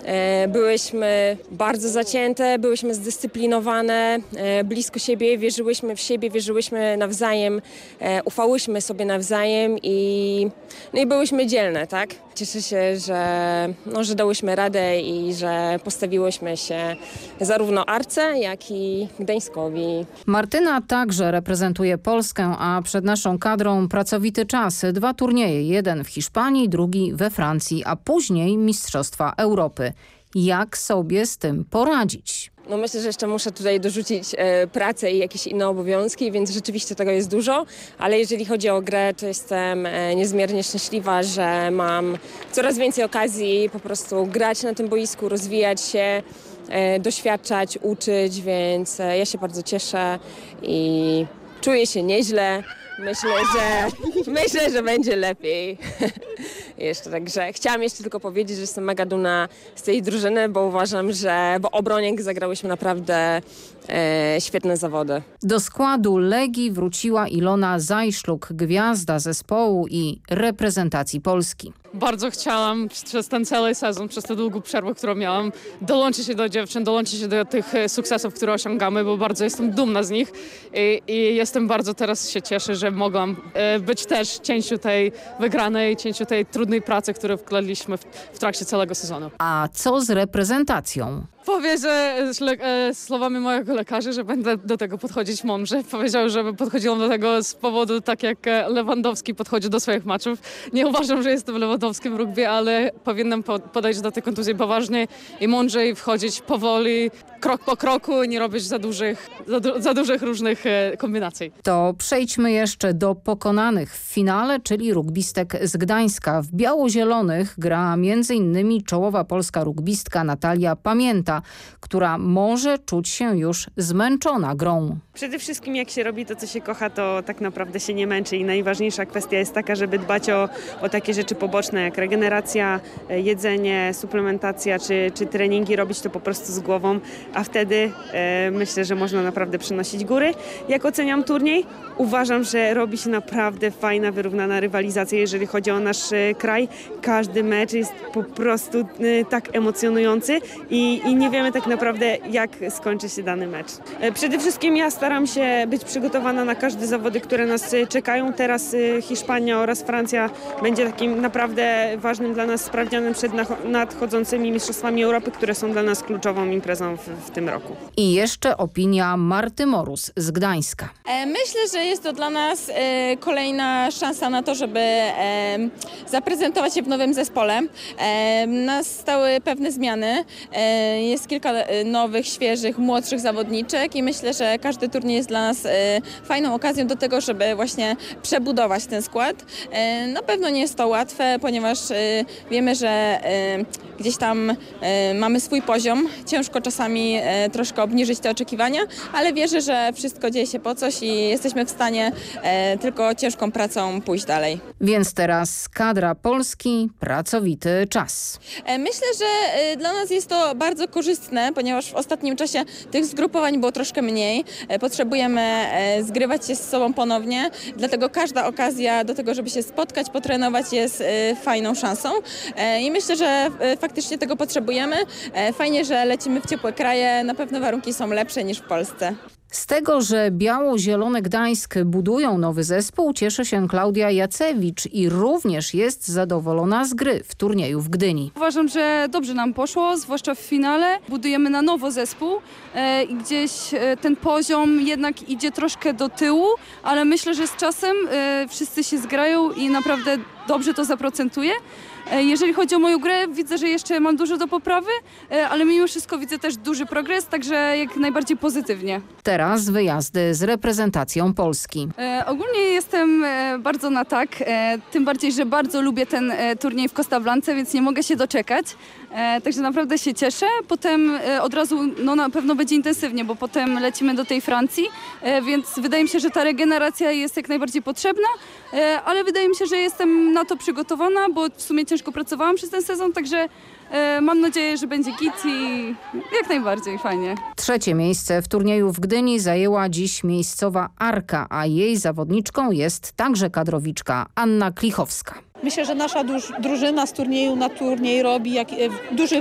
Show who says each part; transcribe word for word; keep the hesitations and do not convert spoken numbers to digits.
Speaker 1: Byłyśmy bardzo zacięte, byłyśmy zdyscyplinowane, blisko siebie, wierzyłyśmy w siebie, wierzyłyśmy nawzajem, ufałyśmy sobie nawzajem i, no i byłyśmy dzielne, tak? Cieszę się, że, no, że dałyśmy radę i że postawiłyśmy się zarówno Arce, jak i Gdańskowi.
Speaker 2: Martyna także reprezentuje Polskę, a przed naszą kadrą pracowity czas. Dwa turnieje, jeden w Hiszpanii, drugi we Francji, a później Mistrzostwa Europy. Jak sobie z tym poradzić?
Speaker 1: No myślę, że jeszcze muszę tutaj dorzucić e, pracę i jakieś inne obowiązki, więc rzeczywiście tego jest dużo, ale jeżeli chodzi o grę, to jestem e, niezmiernie szczęśliwa, że mam coraz więcej okazji po prostu grać na tym boisku, rozwijać się, e, doświadczać, uczyć, więc e, ja się bardzo cieszę i czuję się nieźle. Myślę, że myślę, że będzie lepiej. Jeszcze także chciałam jeszcze tylko powiedzieć, że jestem mega dumna z tej drużyny, bo uważam, że w obronie zagrałyśmy naprawdę e, świetne zawody.
Speaker 2: Do składu Legii wróciła Ilona Zajszluk, gwiazda zespołu i reprezentacji Polski.
Speaker 3: Bardzo chciałam przez ten cały sezon, przez tę długą przerwę, którą miałam, dołączyć się do dziewczyn, dołączyć się do tych sukcesów, które osiągamy, bo bardzo jestem dumna z nich i, i jestem bardzo teraz się cieszę, że mogłam być też częścią tej wygranej, częścią tej trudnej pracy, którą wkładliśmy w, w trakcie całego sezonu.
Speaker 2: A co z reprezentacją?
Speaker 3: Powierzę słowami mojego lekarza, że będę do tego podchodzić mądrze. Powiedział, że podchodziłam do tego z powodu tak jak Lewandowski podchodzi do swoich meczów. Nie uważam, że jestem Lewandowskim w rugby, ale powinnam podejść do tej kontuzji poważnie i mądrzej wchodzić powoli, krok po kroku, nie robić za dużych, za, du za dużych różnych kombinacji.
Speaker 2: To przejdźmy jeszcze do pokonanych w finale, czyli rugbistek z Gdańska. W biało-zielonych gra między innymi czołowa polska rugbistka Natalia Pamięta, która może czuć się już zmęczona grą.
Speaker 4: Przede wszystkim jak się robi to, co się kocha, to tak naprawdę się nie męczy i najważniejsza kwestia jest taka, żeby dbać o, o takie rzeczy poboczne jak regeneracja, jedzenie, suplementacja czy, czy treningi, robić to po prostu z głową, a wtedy e, myślę, że można naprawdę przynosić góry. Jak oceniam turniej? Uważam, że robi się naprawdę fajna, wyrównana rywalizacja, jeżeli chodzi o nasz e, kraj. Każdy mecz jest po prostu e, tak emocjonujący i, i nie wiemy tak naprawdę, jak skończy się dany mecz. E, przede wszystkim ja staram się być przygotowana na każde zawody, które nas czekają. Teraz Hiszpania oraz Francja będzie takim naprawdę ważnym dla nas sprawdzianem przed nadchodzącymi Mistrzostwami Europy, które są dla nas kluczową imprezą w, w tym roku.
Speaker 2: I jeszcze opinia Marty Morus z Gdańska.
Speaker 5: Myślę, że jest to dla nas kolejna szansa na to, żeby zaprezentować się w nowym zespole. Nastały pewne zmiany. Jest kilka nowych, świeżych, młodszych zawodniczek i myślę, że każdy turniej jest dla nas fajną okazją do tego, żeby właśnie przebudować ten skład. Na pewno nie jest to łatwe, ponieważ wiemy, że gdzieś tam mamy swój poziom. Ciężko czasami troszkę obniżyć te oczekiwania, ale wierzę, że wszystko dzieje się po coś i jesteśmy w stanie tylko ciężką pracą pójść dalej.
Speaker 2: Więc teraz kadra Polski, pracowity czas.
Speaker 5: Myślę, że dla nas jest to bardzo korzystne, ponieważ w ostatnim czasie tych zgrupowań było troszkę mniej. Potrzebujemy zgrywać się z sobą ponownie, dlatego każda okazja do tego, żeby się spotkać, potrenować jest fajną szansą i myślę, że faktycznie tego potrzebujemy. Fajnie, że lecimy w ciepłe kraje, na pewno warunki są lepsze niż w Polsce.
Speaker 2: Z tego, że biało-zielone Gdańsk budują nowy zespół, cieszy się Klaudia Jacewicz i również jest zadowolona z gry w turnieju w Gdyni.
Speaker 6: Uważam, że dobrze nam poszło, zwłaszcza w finale. Budujemy na nowo zespół e, i gdzieś e, ten poziom jednak idzie troszkę do tyłu, ale myślę, że z czasem e, wszyscy się zgrają i naprawdę dobrze to zaprocentuje. Jeżeli chodzi o moją grę, widzę, że jeszcze mam dużo do poprawy, ale mimo wszystko widzę też duży progres, także jak najbardziej pozytywnie.
Speaker 2: Teraz wyjazdy z reprezentacją Polski.
Speaker 6: E, ogólnie jestem e, bardzo na tak, e, tym bardziej, że bardzo lubię ten e, turniej w Costa Blance, więc nie mogę się doczekać. E, także naprawdę się cieszę. Potem e, od razu no, na pewno będzie intensywnie, bo potem lecimy do tej Francji, e, więc wydaje mi się, że ta regeneracja jest jak najbardziej potrzebna, e, ale wydaje mi się, że jestem na to przygotowana, bo w sumie ciężko pracowałam przez ten sezon, także e, mam nadzieję, że będzie git i jak najbardziej fajnie.
Speaker 2: Trzecie miejsce w turnieju w Gdyni zajęła dziś miejscowa Arka, a jej zawodniczką jest także kadrowiczka Anna Klichowska.
Speaker 7: Myślę, że nasza drużyna z turnieju na turniej robi jak, duży